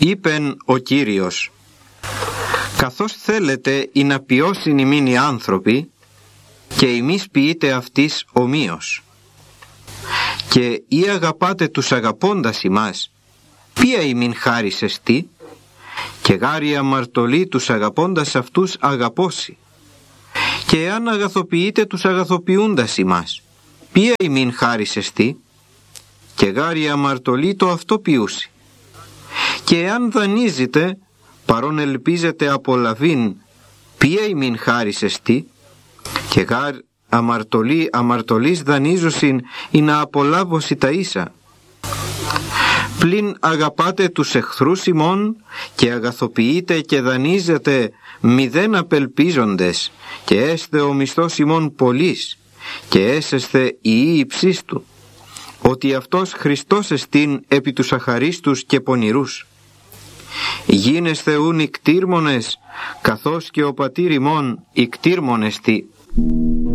Είπεν ο Κύριος, καθώς θέλετε ή να ποιώσιν ημίν οι άνθρωποι, και ημείς ποιείτε αυτής ομοίως. Και ή αγαπάτε τους αγαπώντας ημάς, ποια ημίν χάρις εστί, και γάρη αμαρτωλή τους αγαπώντας αυτούς αγαπώσει. Και εάν αγαθοποιείτε τους αγαθοποιούντας ημάς, ποια ημίν χάρις εστί, και γάρη αμαρτωλή το αυτό ποιούσι. Και εάν δανείζετε, παρόν ελπίζετε απολαβήν, ποια ημίν χάρις εστί, και γάρ αμαρτωλής δανείζωσιν ή να απολάβωσι τα ίσα. Πλην αγαπάτε τους εχθρούς ημών και αγαθοποιείτε και δανείζετε μηδέν απελπίζοντες, και έστε ο μισθός ημών πολλής, και έσεσθε η ύψης του, ότι αυτός Χριστός εστίν επί τους αχαρίστους και πονηρούς. Γίνεσθε ούν οι κτήρμονες, καθώς και ο πατήρ ημών οι κτήρμονες τι.